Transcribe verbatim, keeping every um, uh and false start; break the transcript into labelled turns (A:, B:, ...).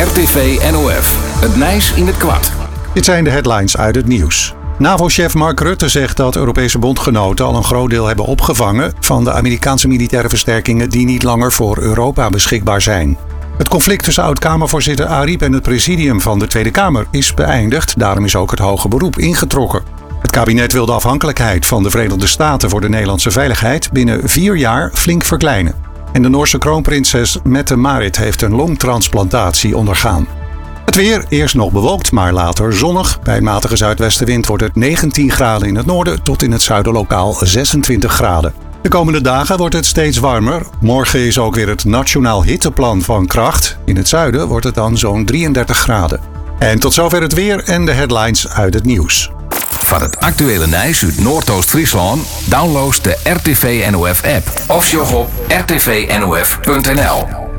A: R T V N O F. Het Nijs in het kwart.
B: Dit zijn de headlines uit het nieuws. NAVO-chef Mark Rutte zegt dat Europese bondgenoten al een groot deel hebben opgevangen van de Amerikaanse militaire versterkingen die niet langer voor Europa beschikbaar zijn. Het conflict tussen oud-Kamervoorzitter Ariep en het presidium van de Tweede Kamer is beëindigd. Daarom is ook het hoge beroep ingetrokken. Het kabinet wil de afhankelijkheid van de Verenigde Staten voor de Nederlandse veiligheid binnen vier jaar flink verkleinen. En de Noorse kroonprinses Mette-Marit heeft een longtransplantatie ondergaan. Het weer, eerst nog bewolkt, maar later zonnig. Bij een matige zuidwestenwind wordt het negentien graden in het noorden tot in het zuiden lokaal zesentwintig graden. De komende dagen wordt het steeds warmer. Morgen is ook weer het Nationaal Hitteplan van kracht. In het zuiden wordt het dan zo'n drieëndertig graden. En tot zover het weer en de headlines uit het nieuws.
A: Van het actuele Nijs uit Noordoost-Friesland download de R T V N O F app of sjog op r t v n o f punt n l.